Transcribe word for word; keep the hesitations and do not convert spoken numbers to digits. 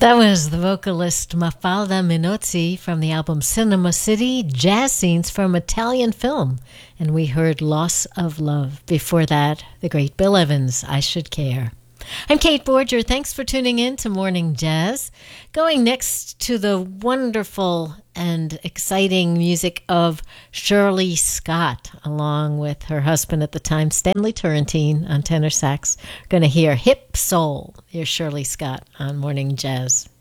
That was the vocalist Mafalda Minozzi from the album Cinema City, jazz scenes from Italian film. And we heard Loss of Love. Before that, the great Bill Evans, I Should Care. I'm Kate Borger. Thanks for tuning in to Morning Jazz. Going next to the wonderful and exciting music of Shirley Scott, along with her husband at the time, Stanley Turrentine, on tenor sax. Going to hear Hip Soul. Here's Shirley Scott on Morning Jazz.